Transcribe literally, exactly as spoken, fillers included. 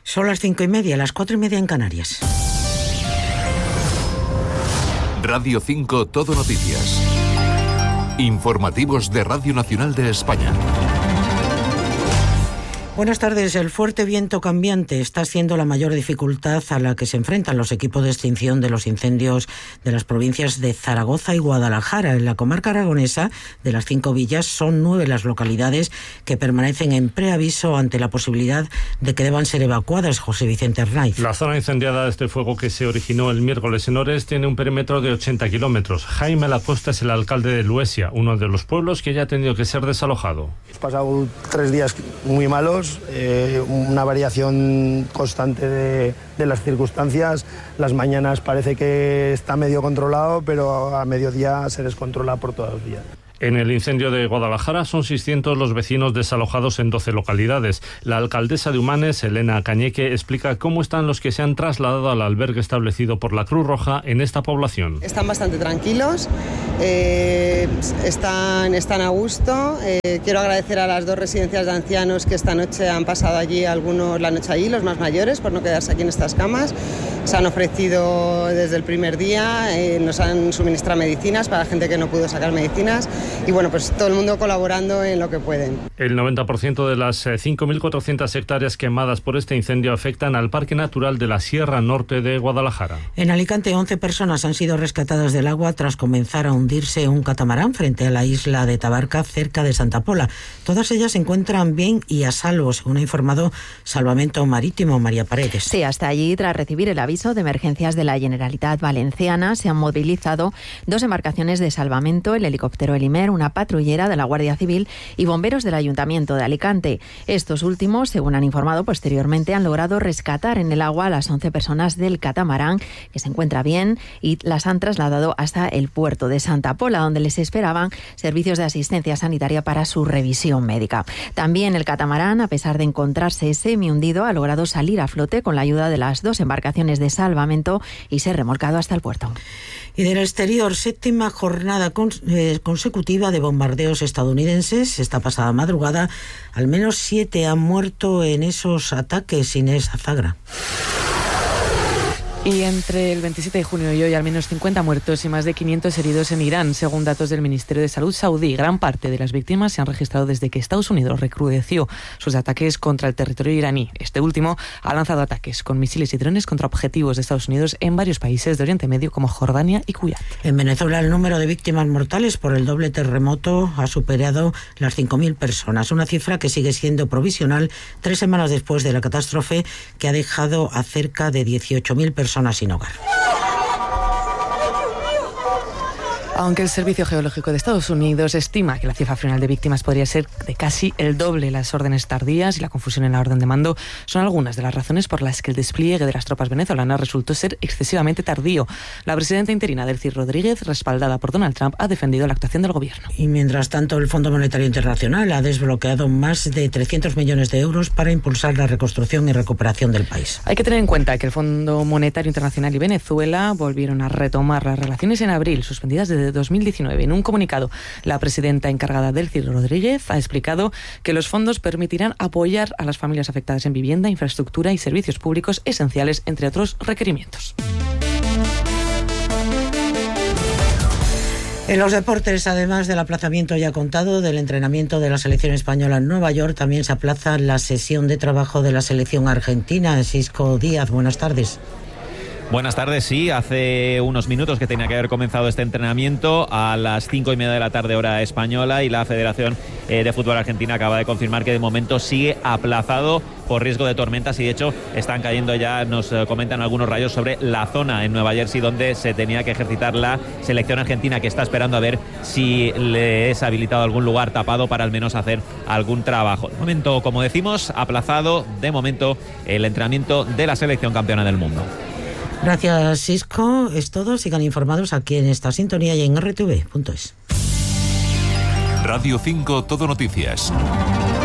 Son las cinco y media, las cuatro y media en Canarias. Radio cinco Todo Noticias. Informativos de Radio Nacional de España. Buenas tardes. El fuerte viento cambiante está siendo la mayor dificultad a la que se enfrentan los equipos de extinción de los incendios de las provincias de Zaragoza y Guadalajara. En la comarca aragonesa, de las cinco villas, son nueve las localidades que permanecen en preaviso ante la posibilidad de que deban ser evacuadas. José Vicente Arnaiz. La zona incendiada de este fuego, que se originó el miércoles en Ores, tiene un perímetro de ochenta kilómetros. Jaime Lacosta es el alcalde de Luesia, uno de los pueblos que ya ha tenido que ser desalojado. Hemos pasado tres días muy malos. Eh, una variación constante de, de las circunstancias. Las mañanas parece que está medio controlado, pero a mediodía se descontrola por todos los días. En el incendio de Guadalajara son seiscientos los vecinos desalojados en doce localidades. La alcaldesa de Humanes, Elena Cañeque, explica cómo están los que se han trasladado al albergue establecido por la Cruz Roja en esta población. Están bastante tranquilos, eh, están, están a gusto. Eh, quiero agradecer a las dos residencias de ancianos que esta noche han pasado allí, algunos la noche allí, los más mayores, por no quedarse aquí en estas camas. Se han ofrecido desde el primer día, eh, nos han suministrado medicinas para gente que no pudo sacar medicinas. Y bueno, pues todo el mundo colaborando en lo que pueden. El noventa por ciento de las cinco mil cuatrocientas hectáreas quemadas por este incendio afectan al Parque Natural de la Sierra Norte de Guadalajara. En Alicante, once personas han sido rescatadas del agua tras comenzar a hundirse un catamarán frente a la isla de Tabarca, cerca de Santa Pola. Todas ellas se encuentran bien y a salvo, según ha informado Salvamento Marítimo. María Paredes. Sí, hasta allí, tras recibir el aviso de emergencias de la Generalitat Valenciana, se han movilizado dos embarcaciones de salvamento, el helicóptero Elimer, una patrullera de la Guardia Civil y bomberos del Ayuntamiento de Alicante. Estos últimos, según han informado posteriormente, han logrado rescatar en el agua a las once personas del catamarán, que se encuentra bien, y las han trasladado hasta el puerto de Santa Pola, donde les esperaban servicios de asistencia sanitaria para su revisión médica. También el catamarán, a pesar de encontrarse semi-hundido, ha logrado salir a flote con la ayuda de las dos embarcaciones de salvamento y ser remolcado hasta el puerto. Y del exterior, séptima jornada cons- eh, consecutiva de bombardeos estadounidenses. Esta pasada madrugada, al menos siete han muerto en esos ataques. Inés Azagra. Y entre el veintisiete de junio y hoy, al menos cincuenta muertos y más de quinientos heridos en Irán, según datos del Ministerio de Salud saudí. Gran parte de las víctimas se han registrado desde que Estados Unidos recrudeció sus ataques contra el territorio iraní. Este último ha lanzado ataques con misiles y drones contra objetivos de Estados Unidos en varios países de Oriente Medio como Jordania y Kuwait. En Venezuela, el número de víctimas mortales por el doble terremoto ha superado las cinco mil personas, una cifra que sigue siendo provisional tres semanas después de la catástrofe que ha dejado a cerca de dieciocho mil personas sin hogar. Aunque el Servicio Geológico de Estados Unidos estima que la cifra final de víctimas podría ser de casi el doble, las órdenes tardías y la confusión en la orden de mando son algunas de las razones por las que el despliegue de las tropas venezolanas resultó ser excesivamente tardío. La presidenta interina, Delcy Rodríguez, respaldada por Donald Trump, ha defendido la actuación del gobierno. Y mientras tanto, el Fondo Monetario Internacional ha desbloqueado más de trescientos millones de euros para impulsar la reconstrucción y recuperación del país. Hay que tener en cuenta que el Fondo Monetario Internacional y Venezuela volvieron a retomar las relaciones en abril, suspendidas desde dos mil diecinueve. En un comunicado, la presidenta encargada, Delcy Rodríguez, ha explicado que los fondos permitirán apoyar a las familias afectadas en vivienda, infraestructura y servicios públicos esenciales, entre otros requerimientos. En los deportes, además del aplazamiento ya contado del entrenamiento de la selección española en Nueva York, también se aplaza la sesión de trabajo de la selección argentina. Sisco Díaz, buenas tardes. Buenas tardes, sí, hace unos minutos que tenía que haber comenzado este entrenamiento a las cinco y media de la tarde hora española, y la Federación eh, de Fútbol Argentina acaba de confirmar que de momento sigue aplazado por riesgo de tormentas, y de hecho están cayendo ya, nos eh, comentan algunos rayos sobre la zona en Nueva Jersey donde se tenía que ejercitar la selección argentina, que está esperando a ver si le es habilitado algún lugar tapado para al menos hacer algún trabajo. De momento, como decimos, aplazado de momento el entrenamiento de la selección campeona del mundo. Gracias, Sisco. Es todo. Sigan informados aquí en esta sintonía y en R T V punto es. Radio cinco Todo Noticias.